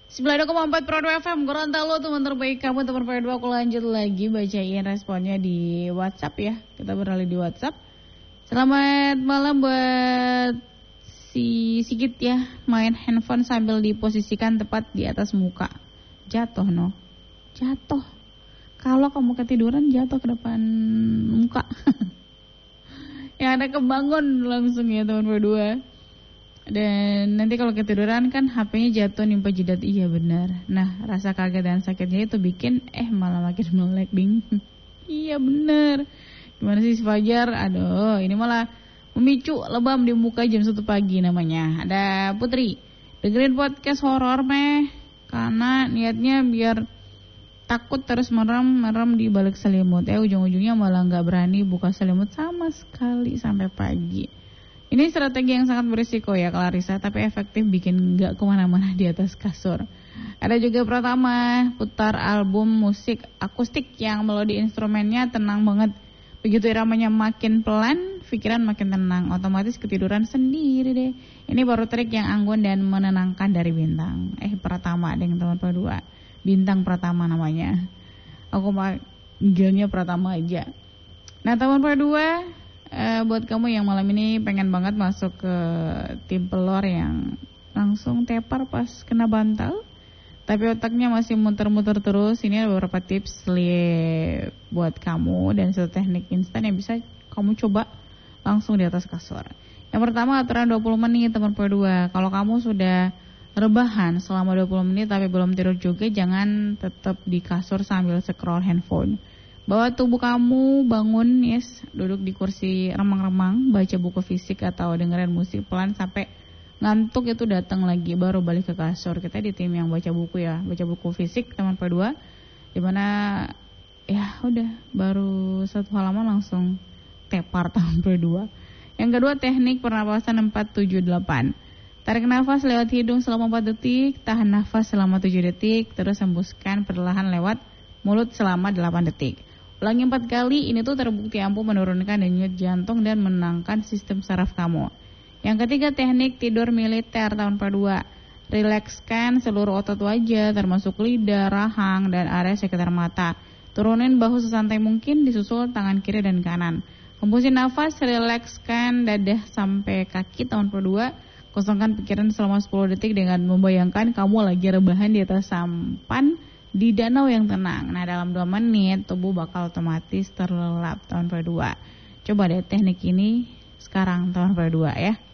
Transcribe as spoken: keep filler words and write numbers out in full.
sembilan koma empat Pro dua F M, Gorontalo, teman terbaik kamu, teman Pro dua. Aku lanjut lagi bacain responnya di WhatsApp ya. Kita beralih di WhatsApp. Selamat malam buat si Sigit ya. Main handphone sambil diposisikan tepat di atas muka. Jatuh no. Jatuh. Kalau kamu ketiduran jatuh ke depan muka. Yang ada kebangun langsung ya teman Pro dua. Dan nanti kalau ketiduran kan H P-nya jatuh nimpa jidat. Iya benar. Nah rasa kaget dan sakitnya itu bikin Eh malah makin melek ding. Iya benar. Gimana sih si Fajar? Aduh ini malah memicu lebam di muka jam satu pagi namanya. Ada Putri, dengerin podcast horor meh, karena niatnya biar takut terus merem-merem di balik selimut. Eh ujung-ujungnya malah gak berani buka selimut sama sekali sampai pagi. Ini strategi yang sangat berisiko ya Clarissa, tapi efektif bikin gak kemana-mana di atas kasur. Ada juga Pratama, putar album musik akustik yang melodi instrumennya tenang banget. Begitu iramanya makin pelan, pikiran makin tenang, otomatis ketiduran sendiri deh. Ini baru trik yang anggun dan menenangkan dari Bintang. Eh Pratama dengan teman dua, Bintang Pratama namanya. Aku manggilnya Pratama aja. Nah teman dua, eh, buat kamu yang malam ini pengen banget masuk ke tim pelor yang langsung tepar pas kena bantal, tapi otaknya masih muter-muter terus, ini ada beberapa tips li- buat kamu dan satu teknik instan yang bisa kamu coba langsung di atas kasur. Yang pertama, aturan dua puluh menit teman dua. Kalau kamu sudah rebahan selama dua puluh menit tapi belum tidur juga, jangan tetap di kasur sambil scroll handphone. Bawa tubuh kamu bangun, yes, duduk di kursi remang-remang, baca buku fisik atau dengerin musik pelan sampai ngantuk itu datang lagi, baru balik ke kasur. Kita di tim yang baca buku ya, baca buku fisik teman P dua, dimana ya udah baru satu halaman langsung tepar teman P dua. Yang kedua, teknik pernapasan empat tujuh delapan. Tarik nafas lewat hidung selama empat detik, tahan nafas selama tujuh detik, terus hembuskan perlahan lewat mulut selama delapan detik. Ulangi empat kali, ini tuh terbukti ampuh menurunkan denyut jantung dan menenangkan sistem saraf kamu. Yang ketiga, teknik tidur militer tahun P dua. Rilekskan seluruh otot wajah termasuk lidah, rahang, dan area sekitar mata. Turunin bahu sesantai mungkin, disusul tangan kiri dan kanan. Hembusin nafas, rilekskan dadah sampai kaki tahun P dua. Kosongkan pikiran selama sepuluh detik dengan membayangkan kamu lagi rebahan di atas sampan di danau yang tenang. Nah dalam dua menit tubuh bakal otomatis terlelap tahun P dua. Coba deh teknik ini sekarang tahun P dua ya.